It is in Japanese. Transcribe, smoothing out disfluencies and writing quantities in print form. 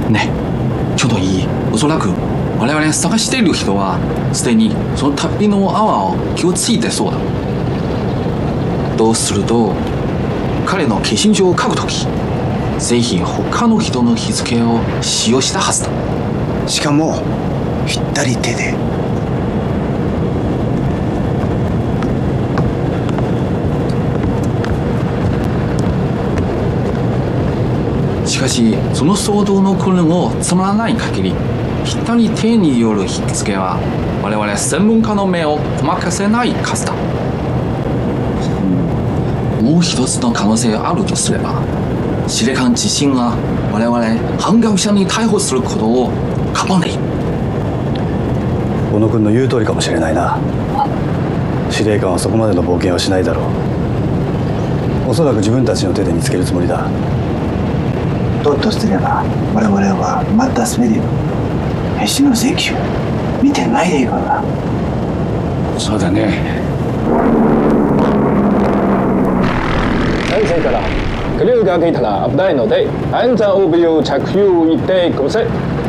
ね、ちょうどいい。おそらく我々探している人はすでにその旅の泡を気をついてそうだ。とすると彼の化身書を書くとき、ぜひ他の人の日付を使用したはずだ。 しかも左手で。 しかしその騒動の訓練を積まない限り、左手による日付は我々専門家の目をごまかせない数だ。もう一つの可能性があるとすれば、司令官自身が我々反逆者に逮捕することを拒んでいる。 小野君の言う通りかもしれないな。司令官はそこまでの冒険はしないだろう。おそらく自分たちの手で見つけるつもりだ。 だとすれば我々はまたスメリのへしの請求見てないでいいからな。 そうだね。先生からクリューが来たら危ないので安全帯を着用してください。